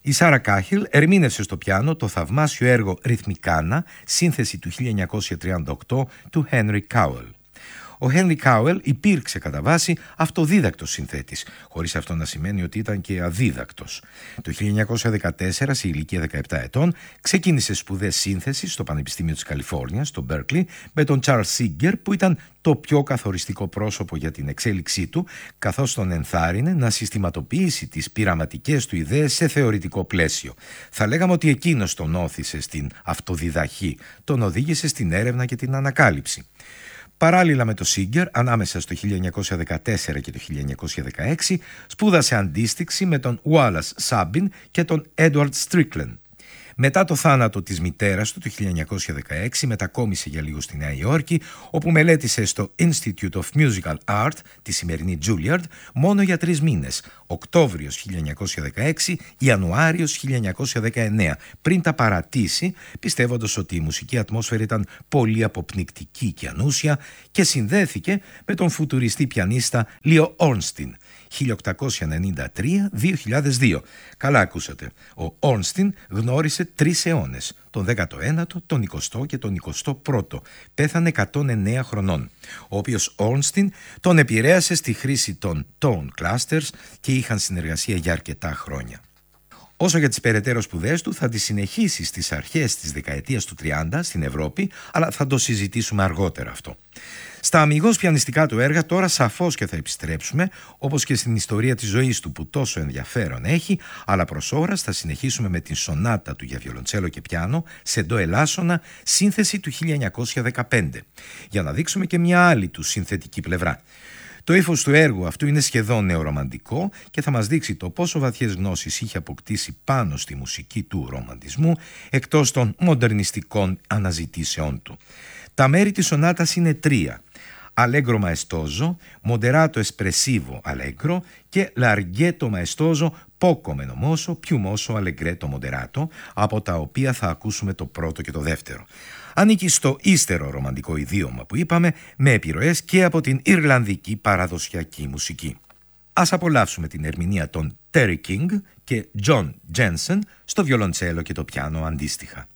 Η Σάρα Κάχιλ ερμήνευσε στο πιάνο το θαυμάσιο έργο «Ρυθμικάνα», σύνθεση του 1938 του Henry Cowell. Ο Henry Cowell υπήρξε κατά βάση αυτοδίδακτος συνθέτης, χωρίς αυτό να σημαίνει ότι ήταν και αδίδακτος. Το 1914, σε ηλικία 17 ετών, ξεκίνησε σπουδές σύνθεσης στο Πανεπιστήμιο της Καλιφόρνιας, στο Berkeley, με τον Charles Singer, που ήταν το πιο καθοριστικό πρόσωπο για την εξέλιξή του, καθώς τον ενθάρρυνε να συστηματοποιήσει τις πειραματικές του ιδέες σε θεωρητικό πλαίσιο. Θα λέγαμε ότι εκείνος τον όθησε στην αυτοδιδαχή, τον οδήγησε στην έρευνα και την ανακάλυψη. Παράλληλα με το Singer, ανάμεσα στο 1914 και το 1916, σπούδασε αντίστοιξη με τον Wallace Sabin και τον Edward Strickland. Μετά το θάνατο της μητέρας του το 1916 μετακόμισε για λίγο στη Νέα Υόρκη, όπου μελέτησε στο Institute of Musical Art, τη σημερινή Juilliard, μόνο για 3 μήνες, Οκτώβριος 1916, Ιανουάριος 1919, πριν τα παρατήσει, πιστεύοντας ότι η μουσική ατμόσφαιρα ήταν πολύ αποπνικτική και ανούσια, και συνδέθηκε με τον φουτουριστή πιανίστα Leo Ornstein, 1893-2002. Καλά ακούσατε. Ο Ornstein γνώρισε 3 αιώνες, τον 19ο, τον 20ο και τον 21ο. Πέθανε 109 χρονών. Ο οποίος Ornstein τον επηρέασε στη χρήση των tone clusters και είχαν συνεργασία για αρκετά χρόνια. Όσο για τις περαιτέρω σπουδές του, θα τις συνεχίσει στις αρχές της δεκαετίας του 30 στην Ευρώπη, αλλά θα το συζητήσουμε αργότερα αυτό. Στα αμιγώς πιανιστικά του έργα τώρα σαφώς και θα επιστρέψουμε, όπως και στην ιστορία της ζωής του που τόσο ενδιαφέρον έχει, αλλά προς ώρας θα συνεχίσουμε με την σονάτα του για βιολοντσέλο και πιάνο σε ντο ελάσσονα, σύνθεση του 1915, για να δείξουμε και μια άλλη του συνθετική πλευρά. Το ύφος του έργου αυτού είναι σχεδόν νεορομαντικό και θα μας δείξει το πόσο βαθιές γνώσεις είχε αποκτήσει πάνω στη μουσική του ρομαντισμού, εκτός των μοντερνιστικών αναζητήσεών του. Τα μέρη της σονάτας είναι 3. Allegro maestoso, moderato espressivo allegro και larghetto maestoso, poco meno mosso, più mosso allegretto moderato, από τα οποία θα ακούσουμε το πρώτο και το δεύτερο. Ανήκει στο ύστερο ρομαντικό ιδίωμα που είπαμε, με επιρροές και από την Ιρλανδική παραδοσιακή μουσική. Ας απολαύσουμε την ερμηνεία των Terry King και John Jensen στο βιολοντσέλο και το πιάνο αντίστοιχα.